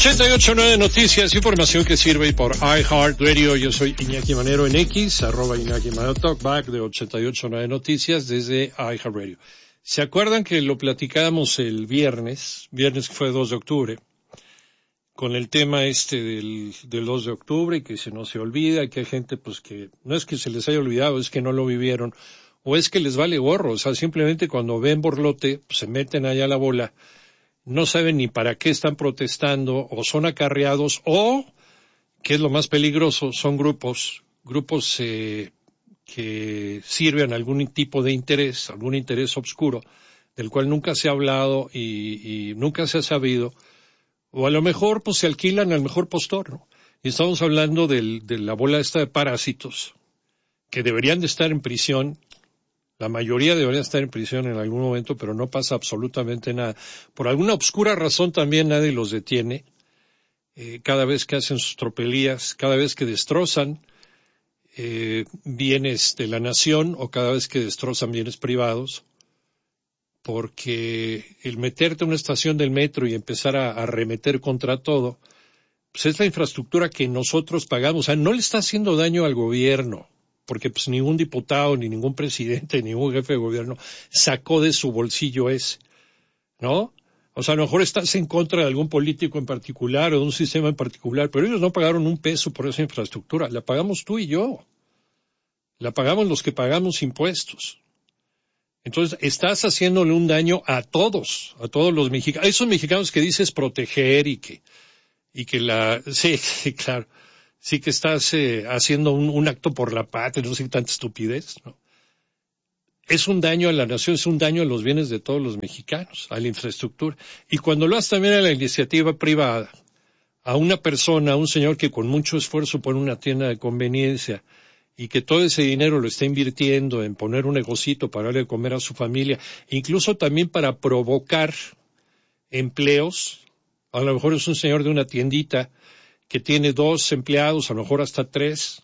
88.9 Noticias, información que sirve por iHeartRadio. Yo soy Iñaki Manero en X, @Iñaki Manero Talkback de 88.9 Noticias desde iHeartRadio. ¿Se acuerdan que lo platicábamos el viernes que fue 2 de octubre, con el tema del 2 de octubre y que se nos se olvida y que hay gente pues que no es que se les haya olvidado, es que no lo vivieron o es que les vale gorro, o sea, simplemente cuando ven borlote pues, se meten allá a la bola, no saben ni para qué están protestando o son acarreados o, que es lo más peligroso, son grupos que sirven a algún tipo de interés, algún interés oscuro, del cual nunca se ha hablado y nunca se ha sabido, o a lo mejor pues se alquilan al mejor postor, ¿no? Y estamos hablando de la bola esta de parásitos, que deberían de estar en prisión. La mayoría debería estar en prisión en algún momento, pero no pasa absolutamente nada. Por alguna obscura razón también nadie los detiene. Cada vez que hacen sus tropelías, cada vez que destrozan bienes de la nación o cada vez que destrozan bienes privados, porque el meterte a una estación del metro y empezar a arremeter contra todo, pues es la infraestructura que nosotros pagamos. O sea, no le está haciendo daño al gobierno, porque pues ningún diputado, ni ningún presidente, ni ningún jefe de gobierno sacó de su bolsillo ese, ¿no? O sea, a lo mejor estás en contra de algún político en particular o de un sistema en particular, pero ellos no pagaron un peso por esa infraestructura. La pagamos tú y yo. La pagamos los que pagamos impuestos. Entonces, estás haciéndole un daño a todos los mexicanos. Esos mexicanos que dices proteger sí, claro. Sí que estás haciendo un acto por la patria, no sé qué tanta estupidez, ¿no? Es un daño a la nación, es un daño a los bienes de todos los mexicanos, a la infraestructura. Y cuando lo haces también a la iniciativa privada, a una persona, a un señor que con mucho esfuerzo pone una tienda de conveniencia y que todo ese dinero lo está invirtiendo en poner un negocito para darle de comer a su familia, incluso también para provocar empleos, a lo mejor es un señor de una tiendita que tiene 2 empleados, a lo mejor hasta 3,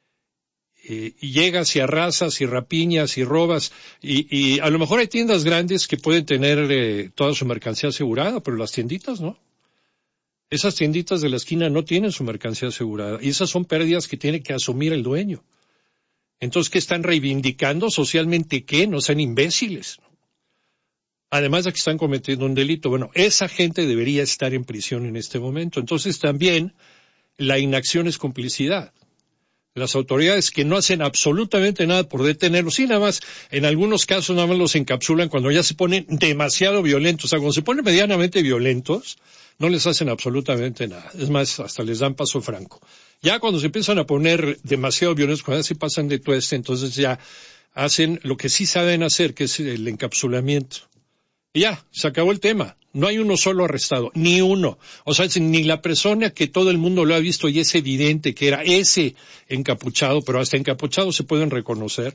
y llegas y arrasas y rapiñas y robas, y a lo mejor hay tiendas grandes que pueden tener toda su mercancía asegurada, pero las tienditas no. Esas tienditas de la esquina no tienen su mercancía asegurada, y esas son pérdidas que tiene que asumir el dueño. Entonces, ¿qué están reivindicando socialmente? ¿Qué? No sean imbéciles. Además de que están cometiendo un delito. Bueno, esa gente debería estar en prisión en este momento. Entonces, también la inacción es complicidad. Las autoridades que no hacen absolutamente nada por detenerlos, sí, nada más, en algunos casos nada más los encapsulan cuando ya se ponen demasiado violentos. O sea, cuando se ponen medianamente violentos, no les hacen absolutamente nada. Es más, hasta les dan paso franco. Ya cuando se empiezan a poner demasiado violentos, cuando ya se pasan de tueste, entonces ya hacen lo que sí saben hacer, que es el encapsulamiento. Y ya, se acabó el tema. No hay uno solo arrestado, ni uno. O sea, ni la persona que todo el mundo lo ha visto y es evidente que era ese encapuchado, pero hasta encapuchado se pueden reconocer.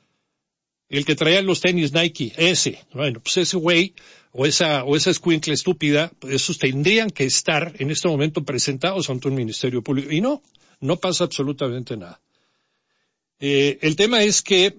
El que traía los tenis Nike, ese. Bueno, pues ese güey o esa escuincla estúpida, pues esos tendrían que estar en este momento presentados ante un ministerio público. Y no pasa absolutamente nada. El tema es que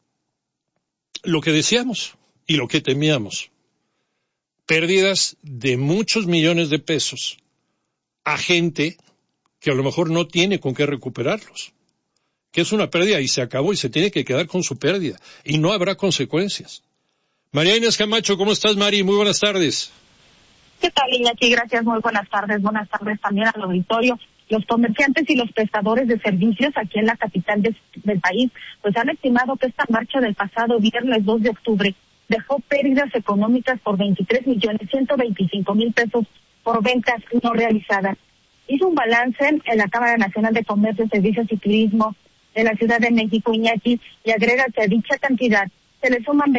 lo que decíamos y lo que temíamos, pérdidas de muchos millones de pesos a gente que a lo mejor no tiene con qué recuperarlos, que es una pérdida y se acabó y se tiene que quedar con su pérdida y no habrá consecuencias. María Inés Camacho, ¿cómo estás, Mari? Muy buenas tardes. ¿Qué tal, Iñaki? Gracias, muy buenas tardes. Buenas tardes también al auditorio. Los comerciantes y los prestadores de servicios aquí en la capital del país pues han estimado que esta marcha del pasado viernes 2 de octubre dejó pérdidas económicas por 23.125.000 pesos por ventas no realizadas. Hizo un balance en la Cámara Nacional de Comercio, Servicios y Turismo de la Ciudad de México, Iñaki, y agrega que a dicha cantidad se le suman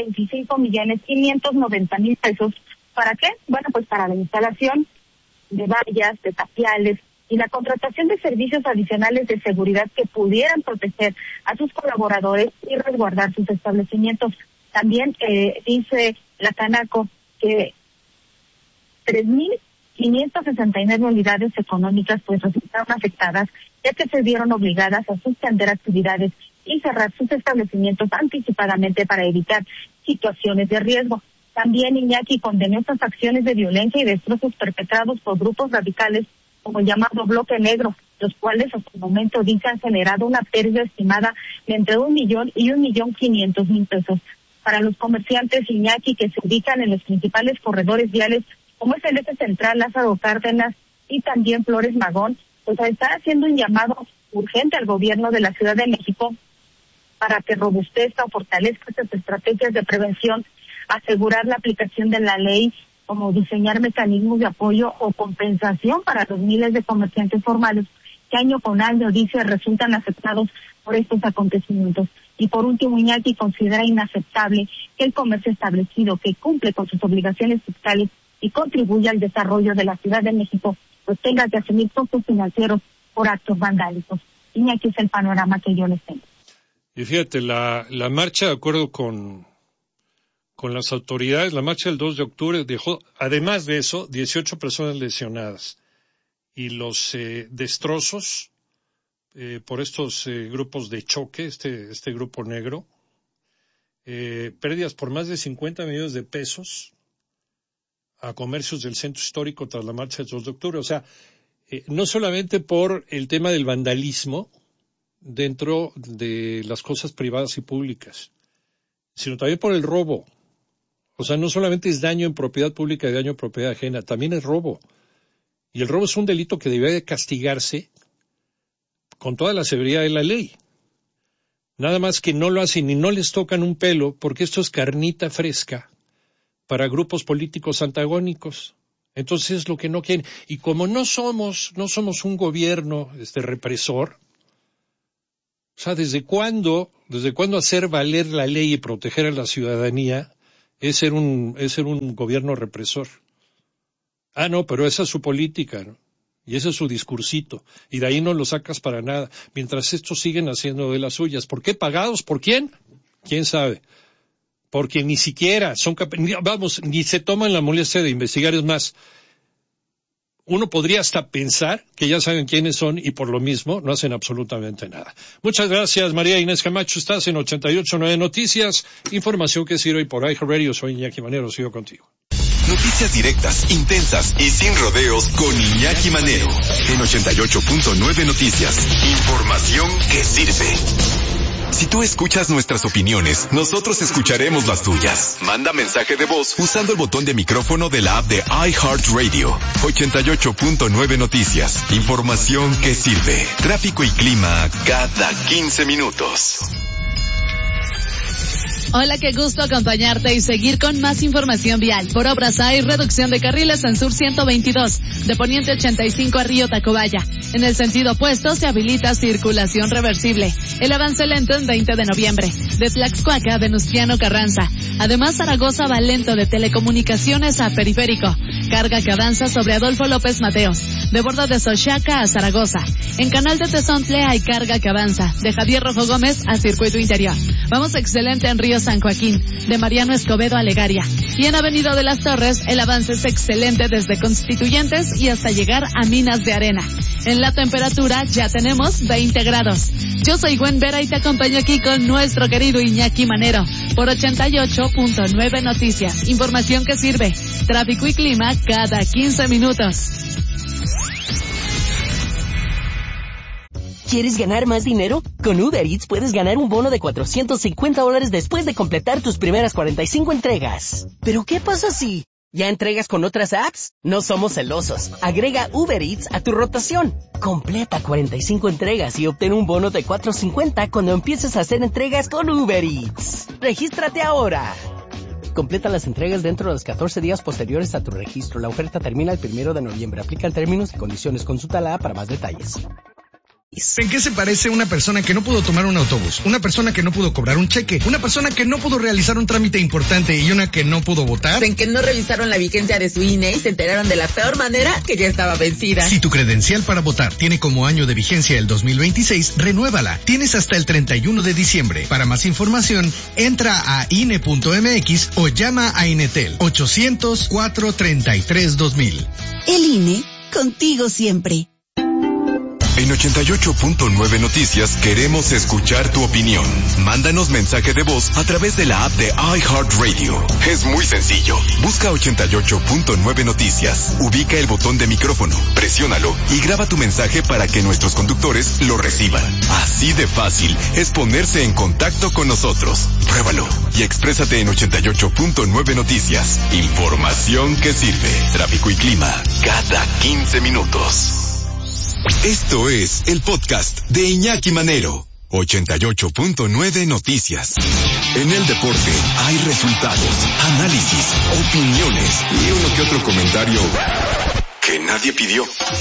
25.590.000 pesos. ¿Para qué? Bueno, pues para la instalación de vallas, de tapiales y la contratación de servicios adicionales de seguridad que pudieran proteger a sus colaboradores y resguardar sus establecimientos. También dice la Canaco que 3.569 unidades económicas pues resultaron afectadas, ya que se vieron obligadas a suspender actividades y cerrar sus establecimientos anticipadamente para evitar situaciones de riesgo. También Iñaki condenó estas acciones de violencia y destrozos perpetrados por grupos radicales como el llamado Bloque Negro, los cuales hasta el momento dice han generado una pérdida estimada de entre 1 millón y 1.500.000 pesos. Para los comerciantes, Iñaki, que se ubican en los principales corredores viales, como es el eje central Lázaro Cárdenas y también Flores Magón, pues está haciendo un llamado urgente al gobierno de la Ciudad de México para que robustezca o fortalezca estas estrategias de prevención, asegurar la aplicación de la ley, como diseñar mecanismos de apoyo o compensación para los miles de comerciantes formales que año con año, dice, resultan afectados por estos acontecimientos. Y por último, Iñaki considera inaceptable que el comercio establecido, que cumple con sus obligaciones fiscales y contribuye al desarrollo de la Ciudad de México, pues tenga que asumir costos financieros por actos vandálicos. Iñaki, es el panorama que yo les tengo. Y fíjate, la marcha, de acuerdo con las autoridades, la marcha del 2 de octubre dejó, además de eso, 18 personas lesionadas. Y los destrozos por estos grupos de choque, este grupo negro, pérdidas por más de 50 millones de pesos a comercios del centro histórico tras la marcha del 2 de octubre. O sea, no solamente por el tema del vandalismo dentro de las cosas privadas y públicas, sino también por el robo. O sea, no solamente es daño en propiedad pública y daño en propiedad ajena, también es robo. Y el robo es un delito que debe de castigarse con toda la severidad de la ley. Nada más que no lo hacen y no les tocan un pelo, porque esto es carnita fresca para grupos políticos antagónicos. Entonces es lo que no quieren. Y como no somos un gobierno represor, o sea, ¿desde cuándo hacer valer la ley y proteger a la ciudadanía es ser un gobierno represor? Ah, no, pero esa es su política, ¿no? Y ese es su discursito. Y de ahí no lo sacas para nada. Mientras estos siguen haciendo de las suyas. ¿Por qué pagados? ¿Por quién? ¿Quién sabe? Porque ni siquiera ni se toman la molestia de investigar. Es más, uno podría hasta pensar que ya saben quiénes son y por lo mismo no hacen absolutamente nada. Muchas gracias, María Inés Camacho. Estás en 88.9 Noticias. Información que sirve por iHeartRadio. Soy Iñaki Manero. Sigo contigo. Noticias directas, intensas y sin rodeos con Iñaki Manero. En 88.9 Noticias. Información que sirve. Si tú escuchas nuestras opiniones, nosotros escucharemos las tuyas. Manda mensaje de voz usando el botón de micrófono de la app de iHeartRadio. 88.9 Noticias. Información que sirve. Tráfico y clima cada 15 minutos. Hola, qué gusto acompañarte y seguir con más información vial. Por obras hay reducción de carriles en Sur 122, de Poniente 85 a Río Tacubaya. En el sentido opuesto se habilita circulación reversible. El avance lento en 20 de noviembre, de Tlaxcuaca a Venustiano Carranza. Además, Zaragoza va lento de Telecomunicaciones a Periférico. Carga que avanza sobre Adolfo López Mateos, de Bordo de Xochaca a Zaragoza. En Canal de Tezontle hay carga que avanza, de Javier Rojo Gómez a Circuito Interior. Vamos excelente en Río San Joaquín, de Mariano Escobedo a Legaria. Y en Avenida de las Torres, el avance es excelente desde Constituyentes y hasta llegar a Minas de Arena. En la temperatura ya tenemos 20 grados. Yo soy Gwen Vera y te acompaño aquí con nuestro querido Iñaki Manero por 88.9 Noticias. Información que sirve. Tráfico y clima cada 15 minutos. ¿Quieres ganar más dinero? Con Uber Eats puedes ganar un bono de $450 después de completar tus primeras 45 entregas. ¿Pero qué pasa si ya entregas con otras apps? No somos celosos. Agrega Uber Eats a tu rotación. Completa 45 entregas y obtén un bono de $450 cuando empieces a hacer entregas con Uber Eats. ¡Regístrate ahora! Completa las entregas dentro de los 14 días posteriores a tu registro. La oferta termina el 1 de noviembre. Aplican términos y condiciones. Consulta la app para más detalles. ¿En qué se parece una persona que no pudo tomar un autobús? Una persona que no pudo cobrar un cheque, una persona que no pudo realizar un trámite importante y una que no pudo votar. En que no revisaron la vigencia de su INE y se enteraron de la peor manera que ya estaba vencida. Si tu credencial para votar tiene como año de vigencia el 2026, renuévala. Tienes hasta el 31 de diciembre. Para más información, entra a INE.mx o llama a Inetel 800-433-2000. El INE, contigo siempre. En 88.9 Noticias queremos escuchar tu opinión. Mándanos mensaje de voz a través de la app de iHeartRadio. Es muy sencillo. Busca 88.9 Noticias. Ubica el botón de micrófono, presiónalo y graba tu mensaje para que nuestros conductores lo reciban. Así de fácil es ponerse en contacto con nosotros. Pruébalo y exprésate en 88.9 Noticias. Información que sirve. Tráfico y clima cada 15 minutos. Esto es el podcast de Iñaki Manero. 88.9 Noticias. En el deporte hay resultados, análisis, opiniones y uno que otro comentario que nadie pidió.